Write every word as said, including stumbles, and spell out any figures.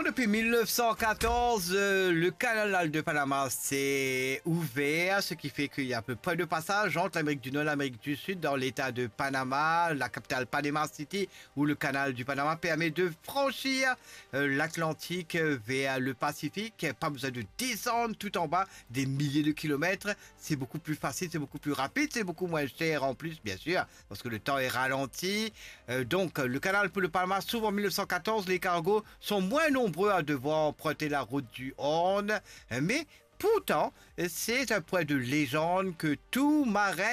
depuis mille neuf cent quatorze, euh, le canal de Panama s'est ouvert, ce qui fait qu'il y a à peu près de passage entre l'Amérique du Nord et l'Amérique du Sud dans l'état de Panama, la capitale Panama City, où le canal du Panama permet de franchir euh, l'Atlantique vers le Pacifique. Pas besoin de descendre tout en bas des milliers de kilomètres. C'est beaucoup plus facile, c'est beaucoup plus rapide, c'est beaucoup moins cher en plus, bien sûr, parce que le temps est ralenti. Euh, donc, le canal pour le Panama s'ouvre en mille neuf cent quatorze. Les cargos sont moins nombreux à devoir emprunter la route du Horn, mais pourtant, c'est un point de légende que tout marin